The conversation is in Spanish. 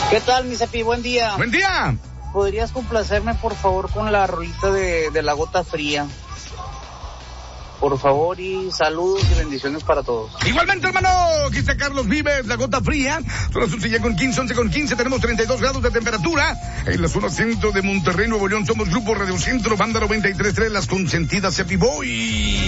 ¿Qué tal, mi Cepi? Buen día. Buen día. ¿Podrías complacerme, por favor, con la rolita de La Gota Fría? Por favor, y saludos y bendiciones para todos. Igualmente, hermano, aquí está Carlos Vives, La Gota Fría. Son las 11:15, tenemos 32 grados de temperatura. En la zona centro de Monterrey, Nuevo León, somos Grupo Radio Centro, Banda 93.3, Las Consentidas, Happy Boy.